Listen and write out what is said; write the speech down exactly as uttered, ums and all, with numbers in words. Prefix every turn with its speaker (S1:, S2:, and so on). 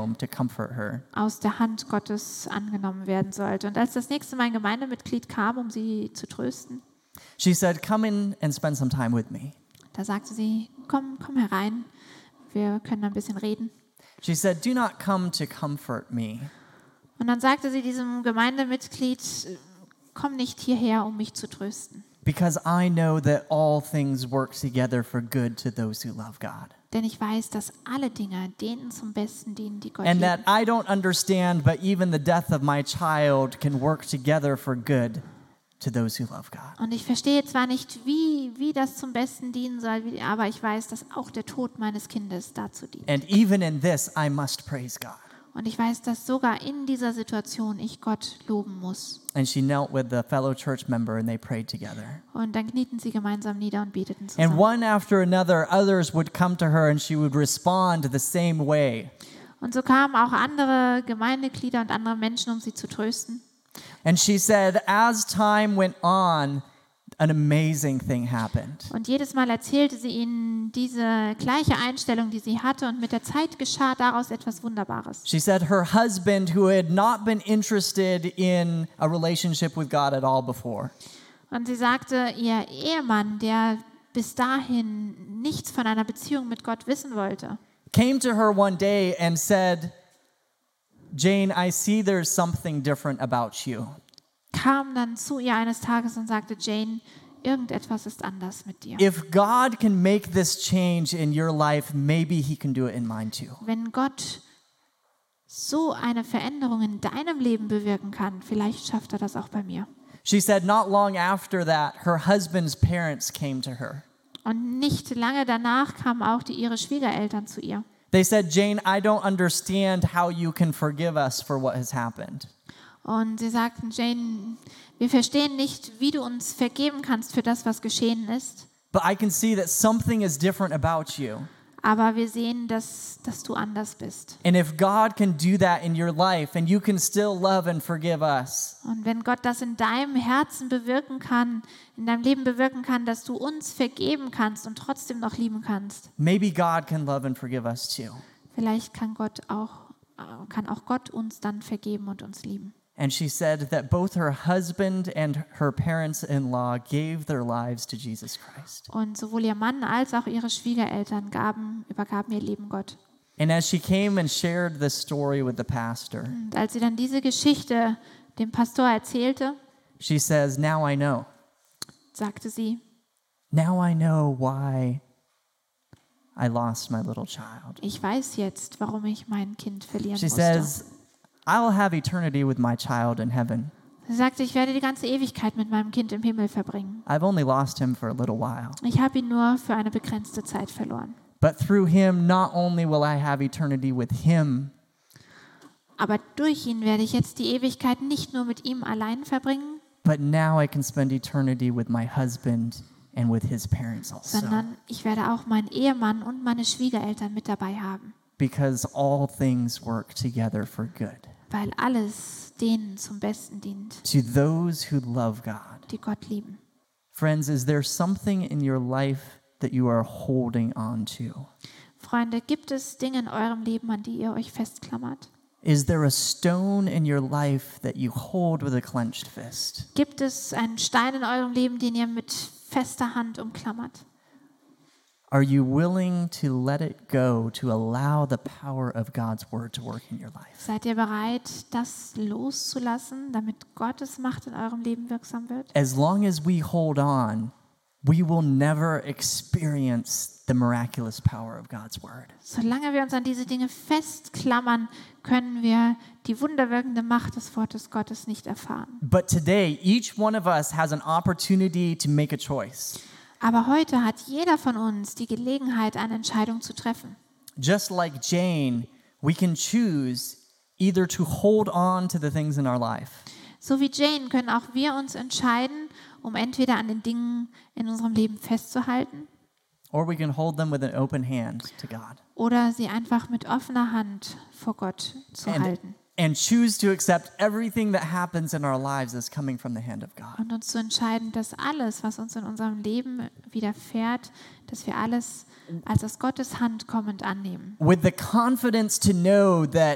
S1: home to comfort her.
S2: aus der Hand Gottes angenommen werden sollte. Und als das nächste Mal ein Gemeindemitglied kam, um sie zu trösten,
S1: She said, "Come in and spend some time with me."
S2: da sagte sie, komm, komm herein, wir können ein bisschen reden.
S1: She said, "Do not come to comfort me.
S2: Und dann sagte sie diesem Gemeindemitglied, komm nicht hierher, um mich zu trösten.
S1: Because I know that all things work together for good to those who love God.
S2: Denn ich weiß, dass alle Dinge denen zum Besten dienen, die Gott
S1: And
S2: lieben.
S1: that I don't understand, but even the death of my child can work together for good to those who love God."
S2: Und ich verstehe zwar nicht, wie, wie das zum Besten dienen soll, wie, aber ich weiß, dass auch der Tod meines Kindes dazu dient.
S1: And even in this, I must praise God.
S2: Und ich weiß, dass sogar in dieser Situation ich Gott loben muss.
S1: And she knelt with the fellow church member and they prayed together.
S2: Und dann knieten sie gemeinsam nieder und beteten
S1: And
S2: zusammen.
S1: one after another, others would come to her and she would respond the same way.
S2: Und so kamen auch andere Gemeindeglieder und andere Menschen, um sie zu trösten.
S1: And she said, as time went on, an amazing thing happened.
S2: Und jedes Mal erzählte sie ihnen diese gleiche Einstellung, die sie hatte. Und mit der Zeit geschah daraus etwas Wunderbares.
S1: She said her husband, who had not been interested in a relationship with God at all before,
S2: Und sie sagte, ihr Ehemann, der bis dahin nichts von einer Beziehung mit Gott wissen wollte,
S1: came to her one day and said, "Jane, I see there's something different about you.
S2: kam dann zu ihr eines Tages und sagte, Jane, irgendetwas ist anders mit dir.
S1: If God can make this change in your life, maybe he can do it in mine too."
S2: Wenn Gott so eine Veränderung in deinem Leben bewirken kann, vielleicht schafft er das auch bei mir.
S1: She said not long after that, her husband's parents came to her.
S2: Und nicht lange danach kamen auch die, ihre Schwiegereltern zu ihr.
S1: They said, "Jane, I don't understand how you can forgive us for what has happened.
S2: Und sie sagten, Jane, wir verstehen nicht, wie du uns vergeben kannst für das, was geschehen ist.
S1: But I can see that something is different about you.
S2: Aber wir sehen, dass, dass du anders bist.
S1: And if God can do that in your life and you can still love and forgive us,
S2: Und wenn Gott das in deinem Herzen bewirken kann, in deinem Leben bewirken kann, dass du uns vergeben kannst und trotzdem noch lieben kannst,
S1: maybe God can love and forgive us too."
S2: vielleicht kann Gott auch, äh, kann auch Gott uns dann vergeben und uns lieben.
S1: And she said that both her husband and her parents-in-law gave their lives to Jesus Christ.
S2: Und sowohl ihr Mann als auch ihre Schwiegereltern gaben, übergaben ihr Leben Gott.
S1: And as she came and shared this story with the pastor,
S2: Und als sie dann diese Geschichte dem Pastor erzählte,
S1: she says, "Now I know.
S2: sagte sie,
S1: Now I know why I lost my little child."
S2: ich weiß jetzt, warum ich mein Kind verlieren
S1: She
S2: musste.
S1: says, "I'll have eternity with my child in heaven.
S2: Sie sagte, ich werde die ganze Ewigkeit mit meinem Kind im Himmel verbringen.
S1: I've only lost him for a little while.
S2: Ich habe ihn nur für eine begrenzte Zeit verloren.
S1: But through him, not only will I have eternity with him,
S2: Aber durch ihn werde ich jetzt die Ewigkeit nicht nur mit ihm allein verbringen,
S1: but now I can spend eternity with my husband and with his parents also.
S2: sondern ich werde auch meinen Ehemann und meine Schwiegereltern mit dabei haben.
S1: Because all things work together for good
S2: Weil alles denen zum Besten dient,
S1: to those who love God.
S2: die Gott lieben.
S1: Friends, is there something in your life that you are holding on to?
S2: Freunde, gibt es Dinge in eurem Leben, an die ihr euch festklammert?
S1: Is there a stone in your life that you hold with a clenched fist?
S2: Gibt es einen Stein in eurem Leben, den ihr mit fester Hand umklammert?
S1: Are you willing to let it go to allow the power of God's word to work in your life?
S2: Seid ihr bereit, das loszulassen, damit Gottes Macht in eurem Leben wirksam wird?
S1: As long as we hold on, we will never experience the miraculous power of God's word.
S2: Solange wir uns an diese Dinge festklammern, können wir die wunderwirkende Macht des Wortes Gottes nicht erfahren.
S1: But today, each one of us has an opportunity to make a choice.
S2: Aber heute hat jeder von uns die Gelegenheit, eine Entscheidung zu treffen.
S1: Just like Jane, we can choose either to hold on to the things in our life
S2: So wie Jane können auch wir uns entscheiden, um entweder an den Dingen in unserem Leben festzuhalten
S1: or we can hold them with an open hand to God
S2: oder sie einfach mit offener Hand vor Gott zu
S1: and,
S2: halten
S1: and choose to accept everything that happens in our lives as coming from the hand of God.
S2: und uns zu entscheiden, dass alles, was uns in unserem Leben widerfährt, dass wir alles als aus Gottes Hand kommend annehmen.
S1: With the confidence to know that